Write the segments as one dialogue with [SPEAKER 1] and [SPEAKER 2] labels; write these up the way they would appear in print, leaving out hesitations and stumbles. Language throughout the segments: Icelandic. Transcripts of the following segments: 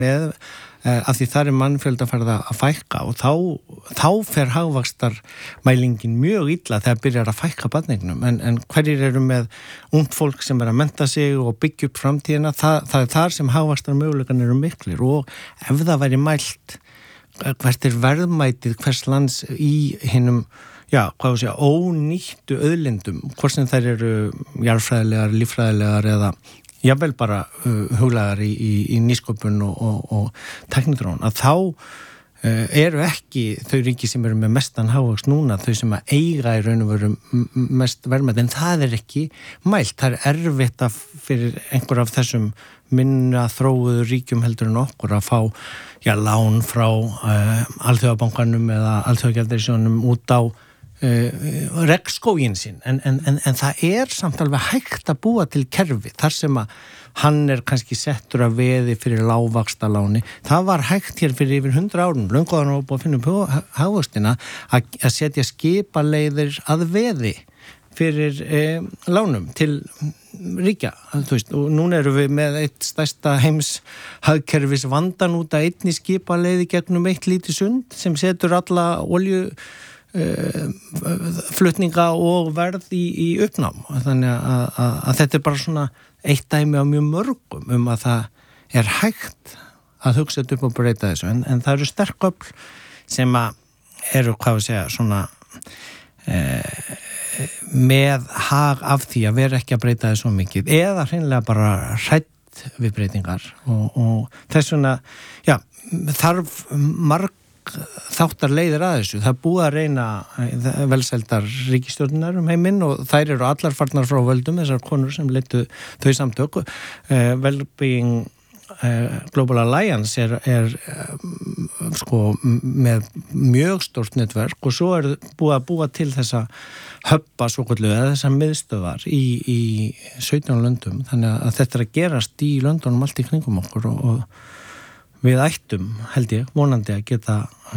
[SPEAKER 1] með af því þar mannfjölda farið að fækka og þá fer hagvaxtarmælingin mjög illa þegar byrjar að fækka barneignum en hverjir eru með ungt fólk sem að mennta sig og byggja upp framtíðina það þar sem hagvaxtarmöguleikarnir eru miklir og ef það væri mælt hvert verðmætið hvers lands í hinum ónýttu auðlindum hvort sem þær eru jarðfræðilegar, líffræðilegar eða jafnvel bara huglægar í nýsköpun og tekniþróun að þá eru ekki þau ríki sem eru með mestan hagvöxt núna þau sem að eiga í raun og veru mest verðmæti en það ekki mælt, það erfitt fyrir einhver af þessum minna þróuðu ríkjum heldur en okkur að fá lán frá alþjóðabankanum eða alþjóðagjaldeyrissjóðnum út á regnskóginn sinn en það samt alveg hægt að búa til kerfi þar sem að hann kannski settur að veði fyrir lágvaxtaláni það var hægt hér fyrir yfir 100 árum löngu áður og búið að finna upp hagvöxtina að setja skipaleiðir að veði fyrir lánum til ríkja og núna erum við með eitt stærsta heims hagkerfis vandan út að einni skipaleiði gegnum eitt lítið sund sem setur alla olju flutninga og verð í uppnám þannig að þetta bara svona eitt dæmi á mjög mörgum að það hægt að hugsa þetta upp og breyta þessu en það eru sterk öfl sem að eru svona með hag af því að vera ekki að breyta þessu mikið eða hreinlega bara hrædd við breytingar og þess vegna þarf marg þáttar leiðir að þessu. Það búið að reyna velsældar ríkisstjórnar heiminn og þær eru allar farnar frá völdum, þessar konur sem leiddu þau samtök. Wellbeing Global Alliance með mjög stórt netverk og svo búið að búa til þessa hubba svokölluðu eða þessar miðstöðvar í 17 löndum. Þannig að þetta að gerast í löndunum allt í kringum okkur og við ættum, held ég, vonandi að geta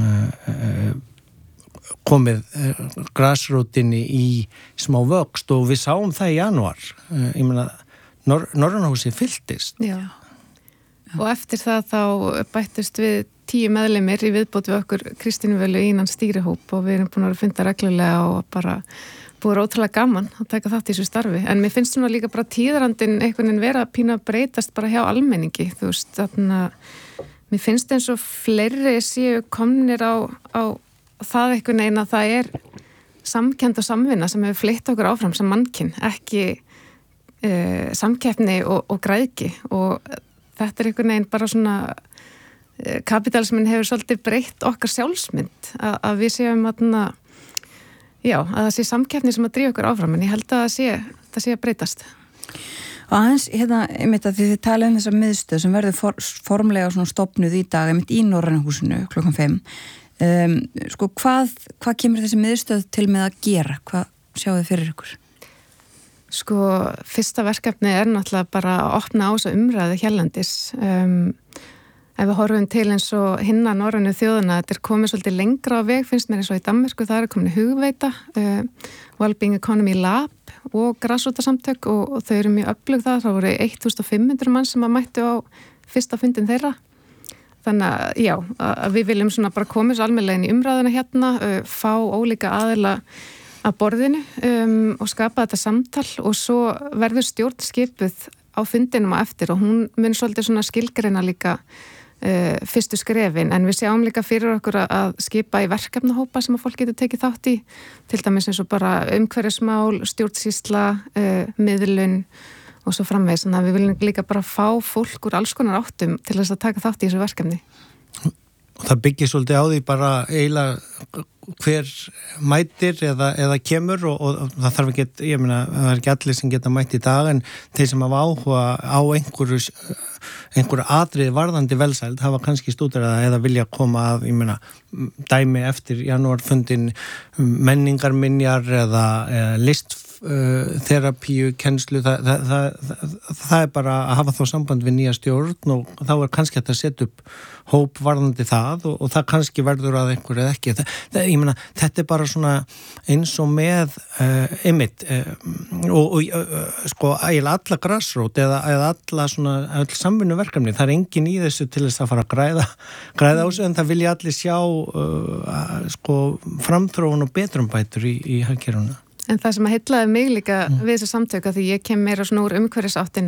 [SPEAKER 1] komið grasrótinni í smá vöxt og við sáum það í janúar. Ég meina, Norrænahúsið fylltist.
[SPEAKER 2] Já. Og eftir það þá bættust við 10 meðlimir í viðbót við okkur Kristínu Völu innan stýrihóp og við erum búin að funda reglulega og bara búið ótrúlega gaman að taka þátt í þessu starfi. En mér finnst svona líka bara tíðarandinn einhvern veginn vera að pína að breytast bara hjá almenningi. Þú veist, þarna mér finnst eins og fleiri séu komnir á það einhvern veginn að það samkennd og samvinna sem hefur fleytt okkur áfram sem mannkinn, ekki samkeppni og græðgi og þetta einhvern veginn bara svona kapitalismin hefur svolítið breytt okkar sjálfsmynd að við séum að það sé samkeppni sem að drífa okkur áfram en ég held að það sé að breytast.
[SPEAKER 3] Og aðeins, einmitt að þið tala þessa miðstöð sem verður formlega svona stofnuð í dag, einmitt í Norrænahúsinu klukkan 5. Hvað kemur þessi miðstöð til með að gera? Hvað sjáu þið fyrir ykkur?
[SPEAKER 2] Fyrsta verkefni náttúrulega bara að opna á þessa umræðu hérlendis. Ef við horfum til eins og hinna norrænu þjóðuna, þetta komið svolítið lengra á veg, finnst mér eins og í Danmörku, það komin hugveita, Wellbeing Economy Lab og grasrótarsamtök og þau eru mjög öflug það voru 1500 mann sem að mættu á fyrsta fundin þeirra. Þannig að við viljum svona bara koma svo almennilega inn í umræðuna hérna, fá ólíka aðila að borðinu og skapa þetta samtal og svo verður stjórn skipuð á fundinum á eftir og hún mun svolítið svona skilgreina líka fyrstu skrefin en við sjáum líka fyrir okkur að skipa í verkefnahópa sem að fólk getur tekið þátt í til dæmis eins og bara umhverfismál, stjórnsýsla, miðlun og svo framvegis þannig að við viljum líka bara fá fólk úr alls konar áttum til þess að taka þátt í þessu verkefni.
[SPEAKER 1] Og það byggir svolítið á því bara eiginlega hver mætir eða kemur og það þarf ekki, ég meina, það ekki allir sem geta mætt í dag en þeir sem hafa áhuga á einhverju atriði varðandi velsæld hafa kannski stúderað eða vilja koma að, ég meina, dæmi eftir janúarfundin menningarminjar eða þerapíu, kennslu, það bara að hafa þá samband við nýja stjórn og þá kannski hægt að setja upp hóp varðandi það og það kannski verður að einhver eða ekki. Ég meina, þetta bara svona eins og með einmitt og sko eiginlega alla grassrót eða alla svona öll samvinnuverkefni, það engin í þessu til þess að fara að græða á sig en það vilja allir sjá sko framþróun og betrumbætur í hagkerfinu.
[SPEAKER 2] En það sem að heillaði mig líka við þessu samtöku, því ég kem meira svona úr umhverfisáttinni